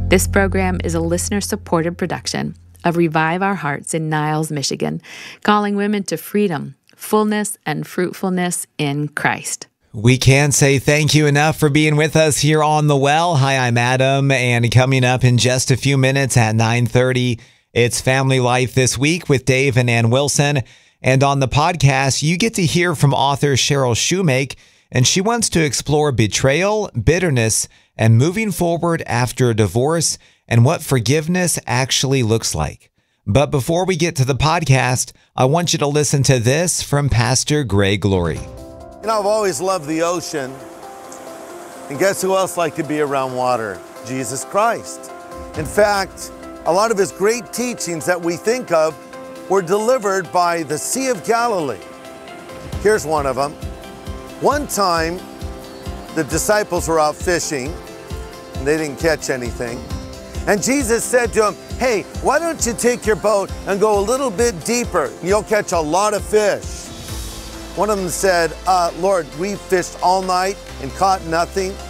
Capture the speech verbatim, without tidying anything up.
This program is a listener-supported production of Revive Our Hearts in Niles, Michigan, calling women to freedom, fullness, and fruitfulness in Christ. We can't say thank you enough for being with us here on The Well. Hi, I'm Adam, and coming up in just a few minutes at nine thirty, it's Family Life This Week with Dave and Ann Wilson. And on the podcast, you get to hear from author Cheryl Shoemake, and she wants to explore betrayal, bitterness, and moving forward after a divorce and what forgiveness actually looks like. But before we get to the podcast, I want you to listen to this from Pastor Greg Laurie. You know, I've always loved the ocean. And guess who else liked to be around water? Jesus Christ. In fact, a lot of his great teachings that we think of were delivered by the Sea of Galilee. Here's one of them. One time, the disciples were out fishing, and they didn't catch anything. And Jesus said to them, hey, why don't you take your boat and go a little bit deeper, and you'll catch a lot of fish. One of them said, uh, Lord, we fished all night and caught nothing.